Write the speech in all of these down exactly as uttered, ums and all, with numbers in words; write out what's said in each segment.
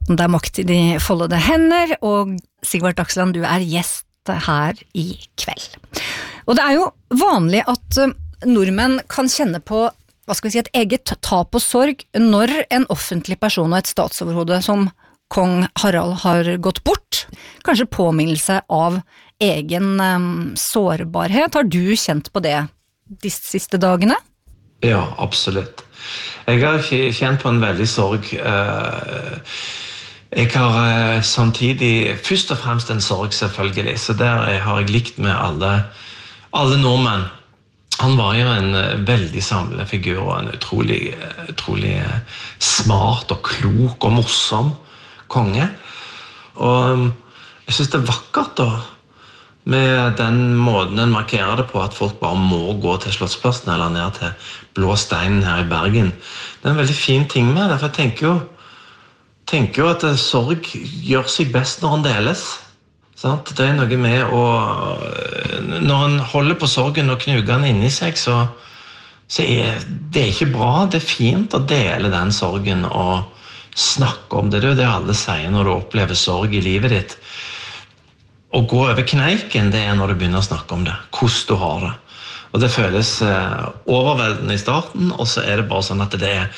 spalten der makt i de foldede hender, og Sigvart Dagsland, du er gjest her i kveld. Og det er jo vanlig at nordmenn kan kjenne på, hva skal vi si, et eget tap og sorg når en offentlig person og et statsoverhode som kong Harald har gått bort. Kanskje påminnelse av egen um, sårbarhet. Har du kjent på det de siste dagene? Ja, absolutt. Jeg har kjent på en veldig sorg. Jeg har samtidig først og fremst en sorg selvfølgelig, så der har jeg likt med alle, alle nordmenn. Han var jo en veldig samlende figur og en utrolig, utrolig smart og klok og morsom konge. Og jeg synes det er vakkert da, med den måten en markerer det på, at folk bare må gå til Slottsplassen eller ned til Blå Steinen her i Bergen. Det er en veldig fin ting med det, for jeg tenker jo, tenker jo at sorg gjør seg best når han deles. Sant? Det er noe med å... Når en holder på sorgen og knuger den inni seg, så, så er det ikke bra. Det er fint å dele den sorgen og snakke om det. Det er det alle sier når du opplever sorg i livet ditt. Å gå over kneiken, det er når du begynner å snakke om det. Hvordan du har det. Og det føles eh, overveldende i starten, og så er det bare sånn at det er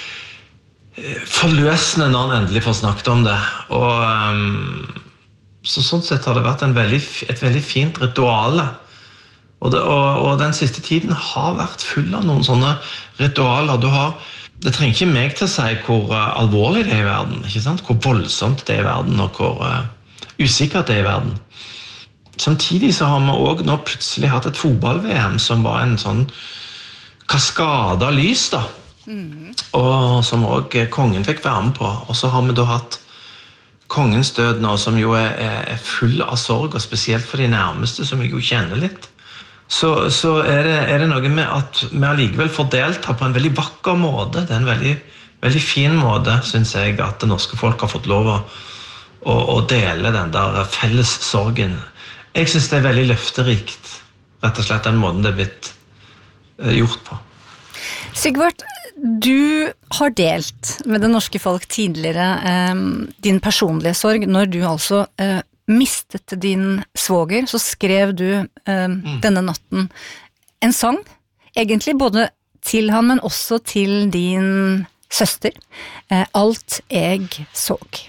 forløsende når han endelig får snakket om det. Og um, så sånn sett har det vært en veldig, et veldig fint rituale. Og, det, og, og den siste tiden har vært full av noen sånne ritualer. Du har, det trenger ikke meg til å si hvor uh, alvorlig det er i verden, ikke sant? Hvor voldsomt det er i verden, og hvor uh, usikkert det er i verden. Samtidig så har vi også nå plutselig hatt et fotball-V M som var en sånn kaskade av lys da. Mm. Og som også kongen fikk være med på. Og så har vi da hatt kongens død nå, som jo er, er full av sorg, og spesielt for de nærmeste, som jeg jo kjenner litt. Så, så er, det, er det noe med at vi allikevel får delta på en veldig vakker måte. Det er en veldig, veldig fin måte, synes jeg, at det norske folk har fått lov å, å, å dele den der felles sorgen. Jeg synes det er veldig løfterikt, rett og slett den måten det er blitt gjort på. Sigvart, du har delt med det norske folk tidligere eh, din personlige sorg. Når du altså eh, mistet din svoger, så skrev du eh, mm. denne natten en sang, egentlig både til han, men også til din søster. Eh, Alt jeg såg.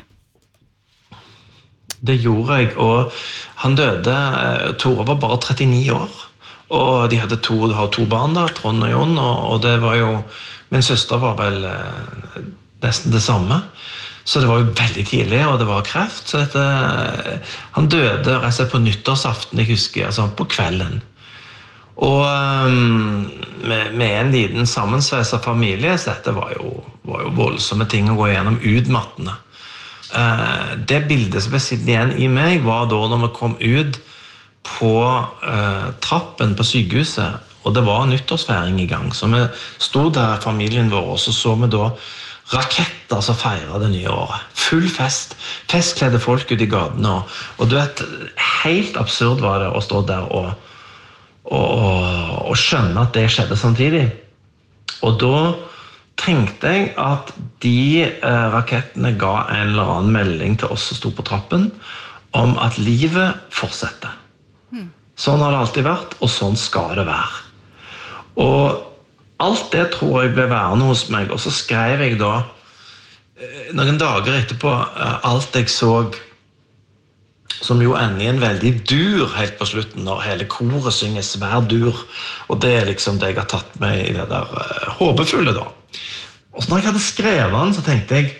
Det gjorde jeg, og han døde, Tore var bare trettini år, og de hadde to, de har to barn da, Trond og Jon, og, og det var jo, min søster var vel eh, nesten det samme, så det var jo veldig tidlig, og det var kreft, så dette, han døde rett og slett på nyttårsaften, jeg husker, altså på kvelden. Og um, med, med en liten sammensveisa familie, så dette var jo, var jo voldsomme ting å gå gjennom, utmattende. Uh, det bildet som ble sittende igjen i meg var da når vi kom ut på uh, trappen på sykehuset, og det var nyttårsfeiring i gang, så vi stod der familien vår, og så så vi da raketter som feiret det nye året. Full fest, festkledde folk ut i gatene, og, og du vet, helt absurd var det å stå der og, og, og, og skjønne at det skjedde samtidig. Og da tenkte jeg at de eh, rakettene ga en eller annen melding til oss som stod på trappen om at livet fortsetter. Mm. Sånn har det alltid vært, og sånn skal det være. Og alt det tror jeg ble værende hos meg, og så skrev jeg da eh, noen dager etterpå eh, alt jeg så, som jo ender i en veldig dur helt på slutten, når hele koret synger svær dur, og det er liksom det jeg har tatt med i det der eh, håpefulle da. Og så når jeg hadde skrevet den, så tenkte jeg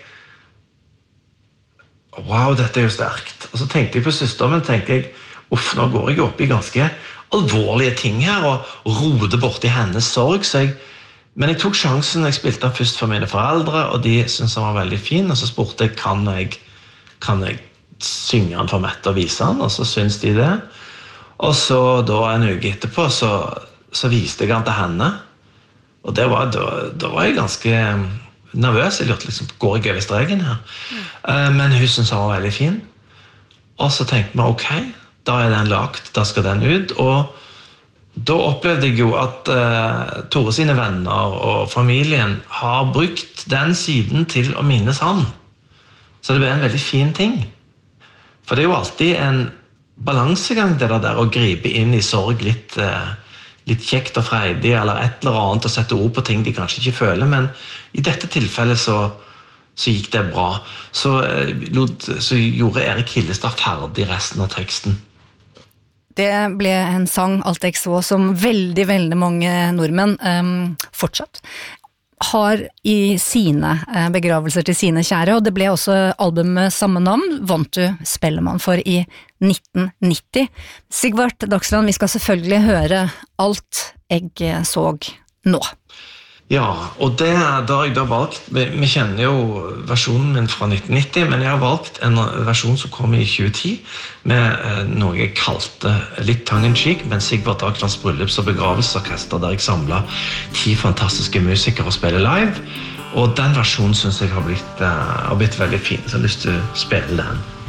wow, dette er jo sterkt. Og så tenkte jeg på søsteren, men tenkte jeg uff, nå går jeg opp i ganske alvorlige ting her, og rode bort i hennes sorg, så jeg, men jeg tok sjansen, jeg spilte den først for mine foreldre, og de syntes den var veldig fin, og så spurte jeg, kan jeg, kan jeg synge den for Mette og vise den, og så syntes de det. Og så da en uke etterpå, så, så viste jeg den til henne, og det var, da, da var jeg ganske nervøs, jeg lurte liksom, går jeg over streken her? Mm. Men hun syntes den var veldig fin. Og så tenkte vi, ok, da er den lagt, da skal den ut. Og da opplevde jeg jo at uh, Tore sine venner og familien har brukt den siden til å minnes han. Så det ble en veldig fin ting. For det er jo alltid en balansegang det der å gripe inn i sorg litt, litt kjekt og freidig, eller et eller annet, og sette ord på ting de kanskje ikke føler, men i dette tilfellet så, så gikk det bra. Så, så gjorde Erik Hillestad ferdig resten av teksten. Det ble en sang, Alt jeg så, som veldig, veldig mange nordmenn um, fortsatt har i sine uh, begravelser til sine kjære, og det ble også albumet samme navn, vant du Spellemann for i nitten nitti. Sigvart Dagsland, vi skal selvfølgelig høre Alt jeg så nå. Ja, og det da har jeg da valgt, vi, vi kjenner jo versjonen min fra nitten nitti, men jeg har valgt en versjon som kom i tjue ti, med eh, noe jeg kalte litt tongue-in-cheek, men Sigvart Dagslands bryllups- og begravelsesorkester, der jeg samlet ti fantastiske musikere og spiller live, og den versjonen synes jeg har blitt, eh, har blitt veldig fin, så jeg har lyst til å spille den.